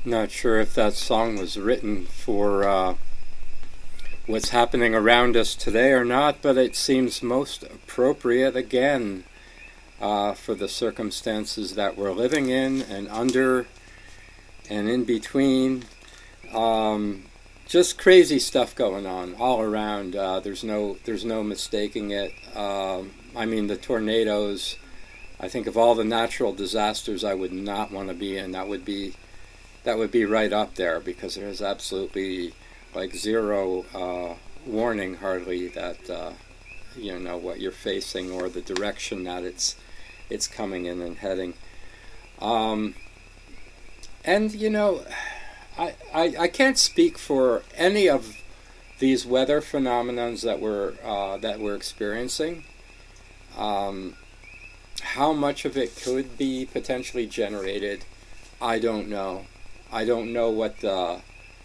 Not sure if that song was written for what's happening around us today or not, but it seems most appropriate again for the circumstances that we're living in and under and in between. Just crazy stuff going on all around. There's no mistaking it. I mean, the tornadoes. I think of all the natural disasters I would not want to be in, that would be right up there, because there's absolutely like zero warning hardly that what you're facing or the direction that it's coming in and heading. I can't speak for any of these weather phenomenons that we're experiencing. How much of it could be potentially generated, I don't know. I don't know what the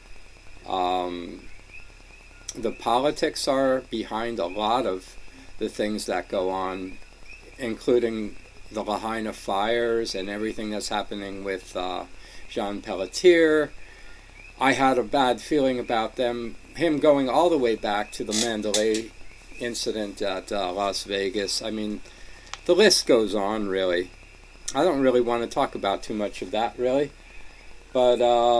politics are behind a lot of the things that go on, including the Lahaina fires and everything that's happening with Jean Pelletier. I had a bad feeling about him going all the way back to the Mandalay incident at Las Vegas. I mean, the list goes on, really. I don't really want to talk about too much of that, really. But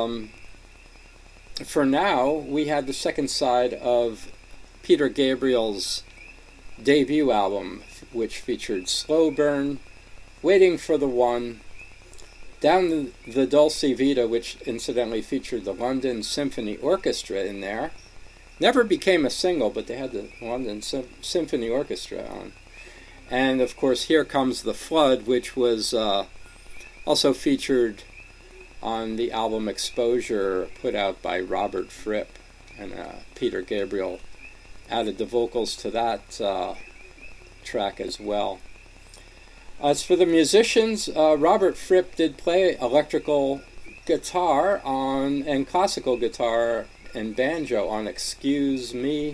for now, we had the second side of Peter Gabriel's debut album, which featured Slow Burn, Waiting for the One, Down the Dulce Vita, which incidentally featured the London Symphony Orchestra in there. Never became a single, but they had the London Symphony Orchestra on. And of course, Here Comes the Flood, which was also featured on the album Exposure, put out by Robert Fripp, and Peter Gabriel added the vocals to that track as well. As for the musicians, Robert Fripp did play electrical guitar and classical guitar and banjo on Excuse Me.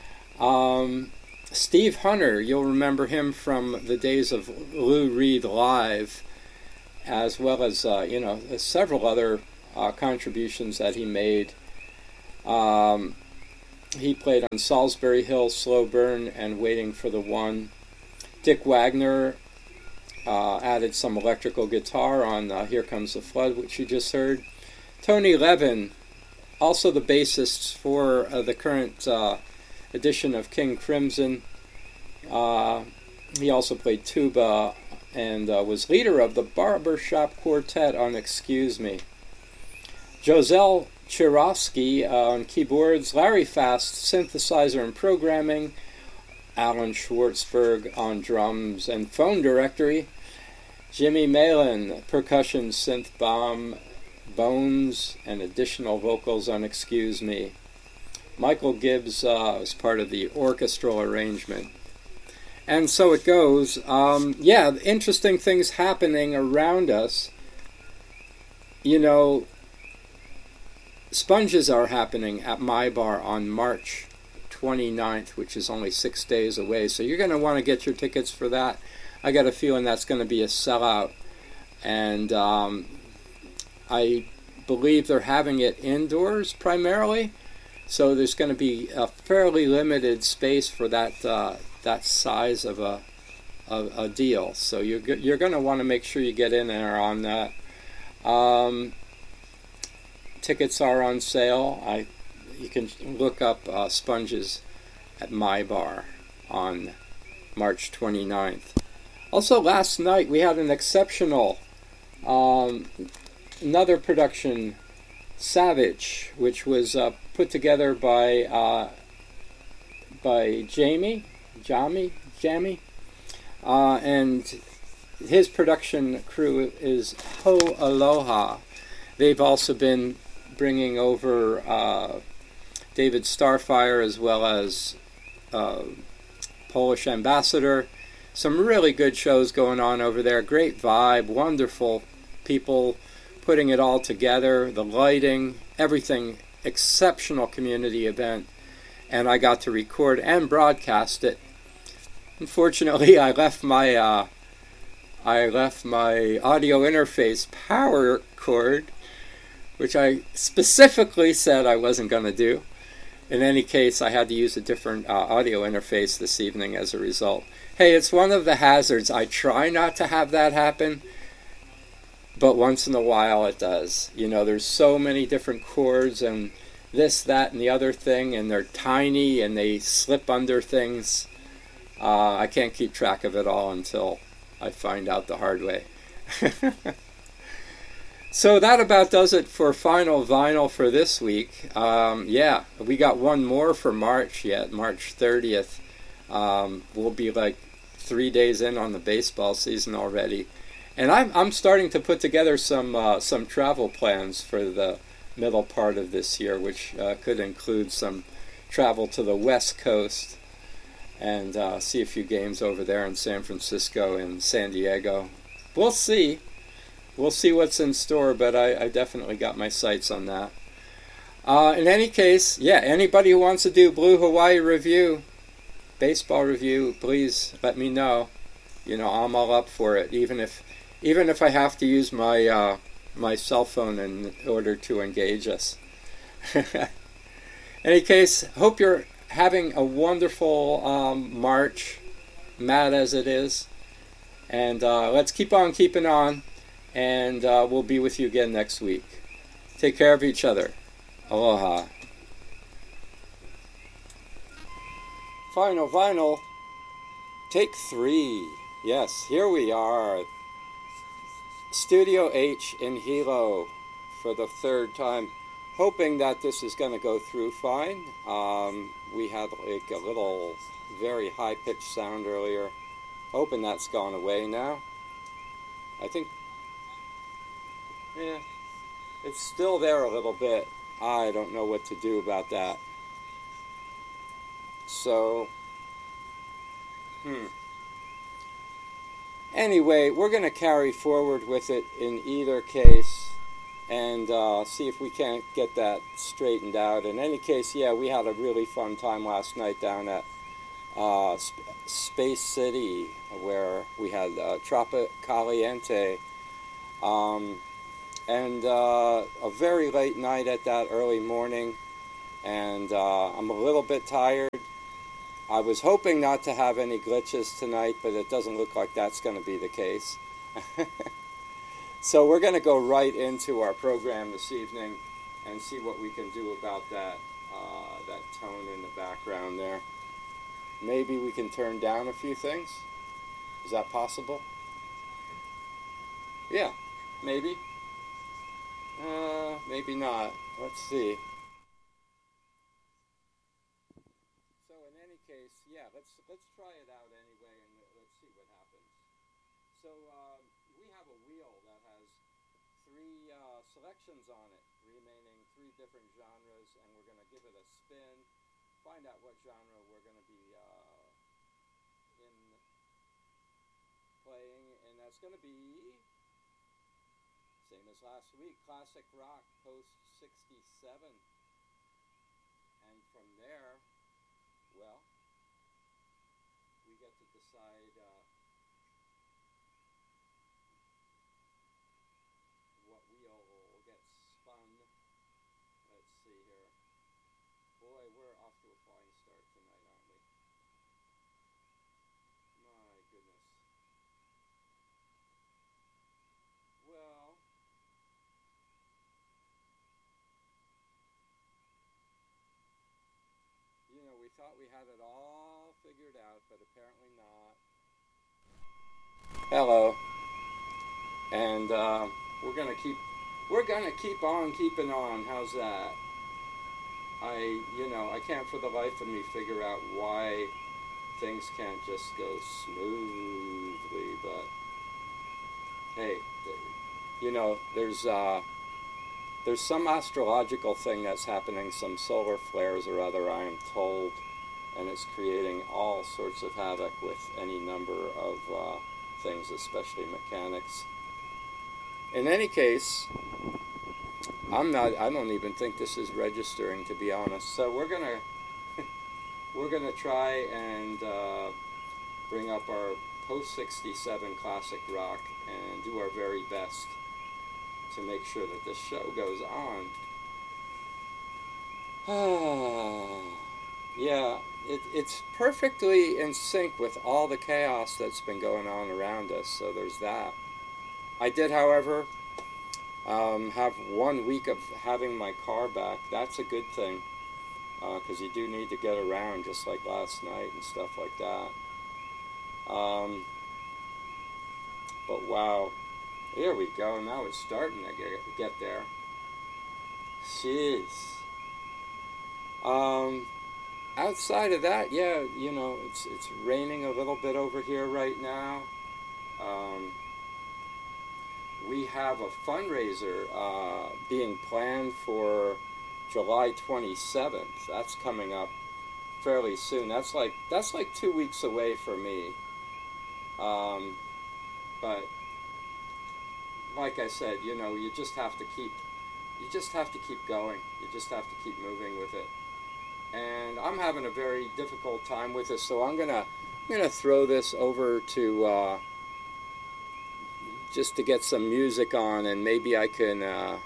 Steve Hunter, you'll remember him from the days of Lou Reed Live, as well as several other contributions that he made. He played on Salisbury Hill, Slow Burn, and Waiting for the One. Dick Wagner added some electrical guitar on Here Comes the Flood, which you just heard. Tony Levin, also the bassist for the current edition of King Crimson. He also played tuba and was leader of the Barbershop Quartet on Excuse Me. Joselle Chirovsky on keyboards, Larry Fast, synthesizer and programming, Alan Schwartzberg on drums and phone directory, Jimmy Malin, percussion, synth bomb, bones, and additional vocals on Excuse Me. Michael Gibbs was part of the orchestral arrangement. And so it goes. Interesting things happening around us. Sponges are happening at my bar on March 29th, which is only 6 days away. So you're going to want to get your tickets for that. I got a feeling that's going to be a sellout. And I believe they're having it indoors primarily. So there's going to be a fairly limited space for that size of a deal. So you're going to want to make sure you get in there on that. Tickets are on sale. You can look up Sponges at my bar on March 29th. Also, last night we had an exceptional another production, Savage, which was put together by Jamie, and his production crew is Ho Aloha. They've also been bringing over David Starfire as well as Polish Ambassador. Some really good shows going on over there. Great vibe, wonderful people putting it all together, the lighting, everything. Exceptional community event. And I got to record and broadcast it. Unfortunately, I left my audio interface power cord which I specifically said I wasn't going to do. In any case, I had to use a different audio interface this evening as a result. Hey, it's one of the hazards. I try not to have that happen, but once in a while it does. You know, there's so many different chords and this, that, and the other thing, and they're tiny and they slip under things. I can't keep track of it all until I find out the hard way. So that about does it for Final Vinyl for this week. Yeah, we got one more for March yet, March 30th. We'll be like 3 days in on the baseball season already. And I'm starting to put together some travel plans for the middle part of this year, which could include some travel to the West Coast and see a few games over there in San Francisco and San Diego. We'll see. We'll see what's in store, but I definitely got my sights on that. In any case, yeah, anybody who wants to do Blue Hawaii review, baseball review, please let me know. You know, I'm all up for it, even if I have to use my my cell phone in order to engage us. In any case, hope you're having a wonderful March, mad as it is, and let's keep on keeping on. And we'll be with you again next week. Take care of each other. Aloha. Final Vinyl, take 3. Yes, here we are. Studio H in Hilo for the 3rd time. Hoping that this is going to go through fine. We had like a little very high-pitched sound earlier. Hoping that's gone away now. I think... yeah, it's still there a little bit. I don't know what to do about that. So, anyway, we're going to carry forward with it in either case and see if we can't get that straightened out. In any case, yeah, we had a really fun time last night down at Space City, where we had Tropicaliente. And a very late night at that early morning, and I'm a little bit tired. I was hoping not to have any glitches tonight, but it doesn't look like that's going to be the case. So we're going to go right into our program this evening and see what we can do about that tone in the background there. Maybe we can turn down a few things. Is that possible? Yeah, maybe. Maybe not. Let's see. So in any case, yeah, let's try it out anyway, and let's see what happens. So we have a wheel that has 3 selections on it, remaining 3 different genres, and we're going to give it a spin, find out what genre we're going to be in playing, and that's going to be... same as last week, classic rock, post 67. And from there, well, we get to decide what wheel will get spun. Let's see here. Boy, we're off to a flying start tonight, aren't we? My goodness. Well... you know, we thought we had it all figured out, but apparently not. Hello. And we're gonna keep on keeping on. How's that? I can't for the life of me figure out why things can't just go smoothly, but hey, there's some astrological thing that's happening, some solar flares or other, I am told, and it's creating all sorts of havoc with any number of things, especially mechanics. In any case, I don't even think this is registering, to be honest. So we're gonna try and bring up our post-67 classic rock and do our very best. to make sure that this show goes on. Ah, yeah, it's perfectly in sync with all the chaos that's been going on around us, so there's that. I did, however, have 1 week of having my car back. That's a good thing, because you do need to get around, just like last night and stuff like that. But wow, here we go. Now it's starting to get there. Jeez. Outside of that, yeah, it's raining a little bit over here right now. We have a fundraiser being planned for July 27th. That's coming up fairly soon. That's like 2 weeks away for me. But like I said, you just have to keep going. You just have to keep moving with it. And I'm having a very difficult time with this, so I'm gonna throw this over to just to get some music on, and maybe I can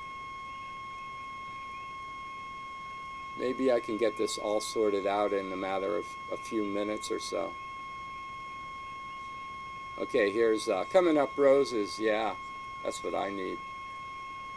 get this all sorted out in a matter of a few minutes or so. Okay, here's Coming Up Roses. Yeah, that's what I need.